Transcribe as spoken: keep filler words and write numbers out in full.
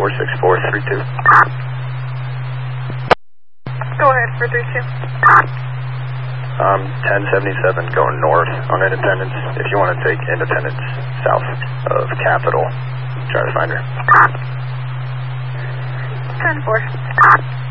four six four three two. Go ahead for three two. Um, ten seventy-seven going north on Independence. If you want to take Independence south of Capitol, try to find her. ten four.